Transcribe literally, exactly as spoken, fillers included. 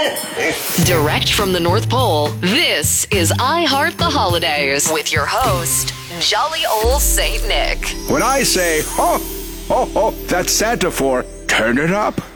Direct from the North Pole, this is I Heart the Holidays with your host, Jolly Old Saint Nick. When I say, ho, ho, ho, that's Santa for turn it up.